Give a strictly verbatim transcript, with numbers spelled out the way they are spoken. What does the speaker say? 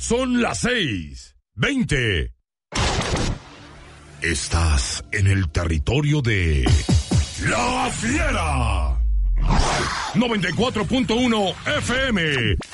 Son las seis, veinte. Estás en el territorio de La Fiera. noventa y cuatro punto uno F M.